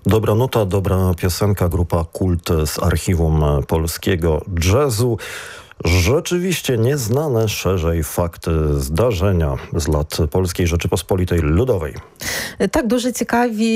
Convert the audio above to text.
Dobra nuta, dobra piosenka, grupa Kult z archiwum polskiego jazzu. Rzeczywiście nieznane szerzej fakty, zdarzenia z lat Polskiej Rzeczypospolitej Ludowej. Так, дуже цікаві